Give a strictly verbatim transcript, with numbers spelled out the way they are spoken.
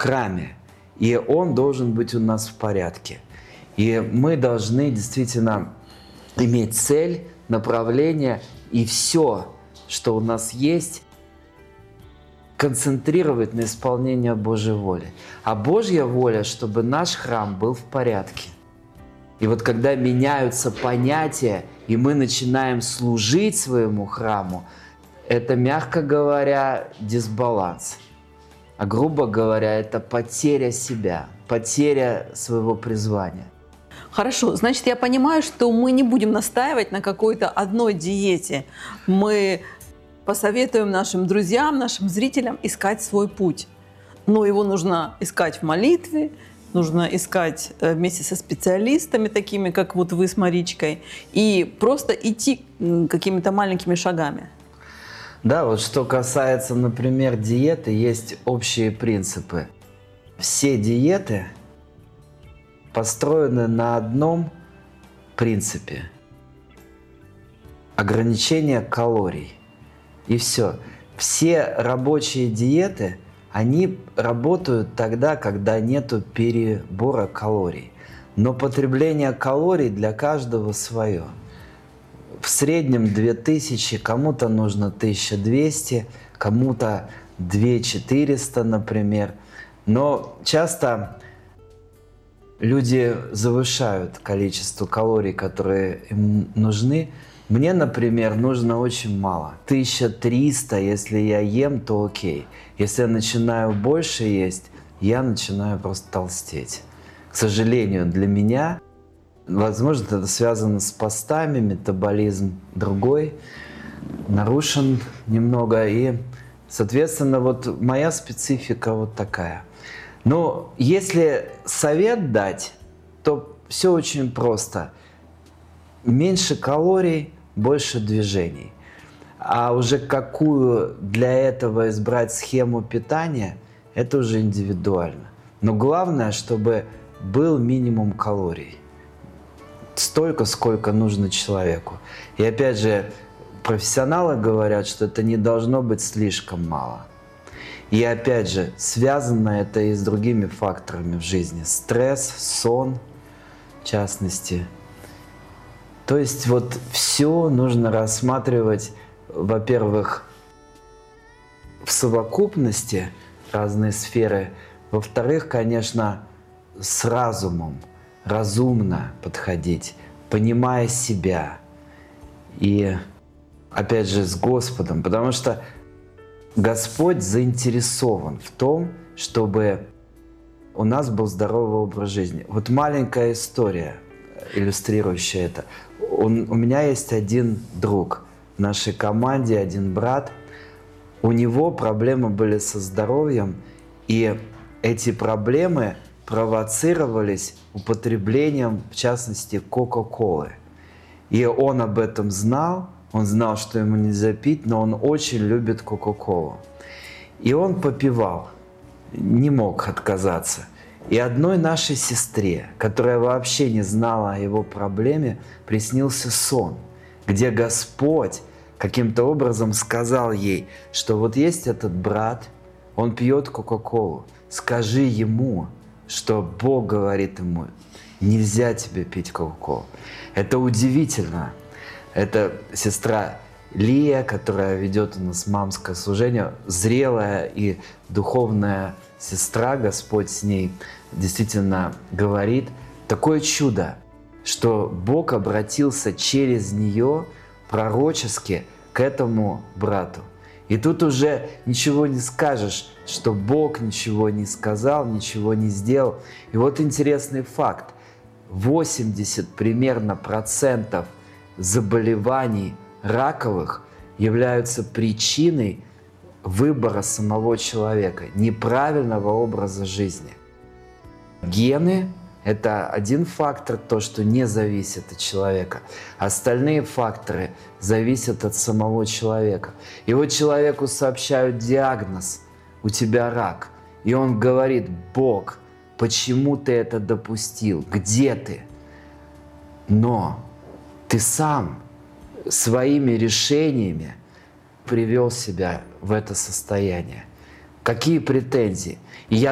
храме, и он должен быть у нас в порядке. И мы должны действительно иметь цель, направление, и все, что у нас есть, концентрировать на исполнение Божьей воли. А Божья воля, чтобы наш храм был в порядке. И вот когда меняются понятия, и мы начинаем служить своему храму, это, мягко говоря, дисбаланс. А грубо говоря, это потеря себя, потеря своего призвания. Хорошо, значит, я понимаю, что мы не будем настаивать на какой-то одной диете. Мы посоветуем нашим друзьям, нашим зрителям искать свой путь. Но его нужно искать в молитве, нужно искать вместе со специалистами, такими как вот вы с Маричкой, и просто идти какими-то маленькими шагами. Да, вот что касается, например, диеты, есть общие принципы. Все диеты построены на одном принципе – ограничение калорий. И все. Все рабочие диеты, они работают тогда, когда нету перебора калорий. Но потребление калорий для каждого свое. В среднем две тысячи, кому-то нужно тысяча двести, кому-то две тысячи четыреста, например. Но часто люди завышают количество калорий, которые им нужны. Мне, например, нужно очень мало. тысяча триста, если я ем, то окей. Если я начинаю больше есть, я начинаю просто толстеть. К сожалению, для меня, возможно, это связано с постами, метаболизм другой, нарушен немного. И, соответственно, вот моя специфика вот такая. Но если совет дать, то все очень просто. Меньше калорий, больше движений. А уже какую для этого избрать схему питания, это уже индивидуально. Но главное, чтобы был минимум калорий. Столько, сколько нужно человеку. И опять же, профессионалы говорят, что это не должно быть слишком мало. И опять же, связано это и с другими факторами в жизни. Стресс, сон, в частности. То есть вот все нужно рассматривать, во-первых, в совокупности, разные сферы. Во-вторых, конечно, с разумом, разумно подходить, понимая себя. И опять же с Господом, потому что Господь заинтересован в том, чтобы у нас был здоровый образ жизни. Вот маленькая история, иллюстрирующая это. Он, у меня есть один друг в нашей команде, один брат. У него проблемы были со здоровьем, и эти проблемы провоцировались употреблением, в частности, Кока-Колы. И он об этом знал, он знал, что ему нельзя пить, но он очень любит Кока-Колу. И он попивал, не мог отказаться. И одной нашей сестре, которая вообще не знала о его проблеме, приснился сон, где Господь каким-то образом сказал ей, что вот есть этот брат, он пьет Кока-Колу, скажи ему, что Бог говорит ему, нельзя тебе пить Кока-Колу. Это удивительно. Это сестра Лия, которая ведет у нас мамское служение, зрелая и духовная сестра, Господь с ней действительно говорит. Такое чудо, что Бог обратился через нее пророчески к этому брату. И тут уже ничего не скажешь, что Бог ничего не сказал, ничего не сделал. И вот интересный факт. восемьдесят примерно процентов заболеваний раковых являются причиной выбора самого человека, неправильного образа жизни. Гены – это один фактор, то, что не зависит от человека. Остальные факторы зависят от самого человека. И вот человеку сообщают диагноз – у тебя рак. И он говорит: Бог, почему ты это допустил? Где ты? Но ты сам своими решениями привел себя в это состояние. Какие претензии? И я